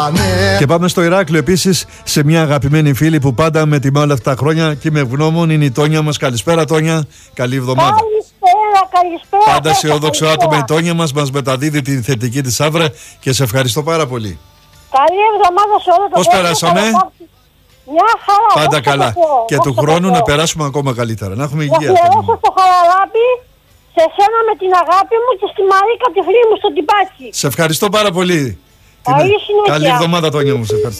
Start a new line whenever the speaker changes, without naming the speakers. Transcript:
Και πάμε στο Ηράκλειο επίσης, σε μια αγαπημένη φίλη που πάντα με τιμά όλα αυτά τα χρόνια και με ευγνώμων, είναι η Τόνια μας. Καλησπέρα Τόνια, καλή εβδομάδα.
Καλησπέρα.
Πάντα αισιόδοξο άτομο η Τόνια μας μεταδίδει την θετική της άβρα και σε ευχαριστώ πάρα πολύ.
Καλή εβδομάδα σε όλο τον κόσμο.
Πώς περάσαμε?
Μια χαρά.
Πάντα καλά. Και του χρόνου να περάσουμε ακόμα καλύτερα. Να έχουμε υγεία.
Να αφιερώσω στο Χαραλάμπη, σε σένα με την αγάπη μου και στη Μαρίκα τη φίλη μου στο Τυπάκι.
Σε ευχαριστώ πάρα πολύ.
Καλή συνέχεια.
Καλή εβδομάδα Τόνια μου. Σε ευχαριστώ.